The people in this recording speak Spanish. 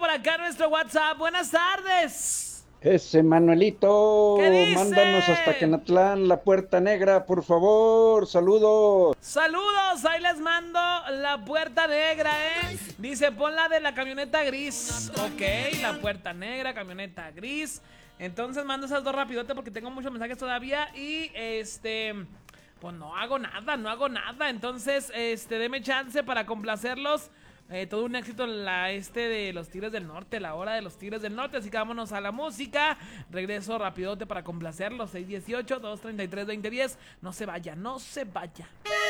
por acá nuestro WhatsApp. Buenas tardes. Ese Manuelito, ¿Qué dice? mándanos hasta Quenatlán, la Puerta Negra, por favor. Saludos. Saludos, ahí les mando la puerta negra, Dice, pon la de la camioneta gris. Ok, la puerta negra, camioneta gris. Entonces mando esas dos rapidote porque tengo muchos mensajes todavía. Y pues no hago nada. Entonces, deme chance para complacerlos. Todo un éxito la de los Tigres del Norte, la hora de los Tigres del Norte. Así que vámonos a la música. Regreso rapidote para complacerlos. 618-233-2010. No se vaya.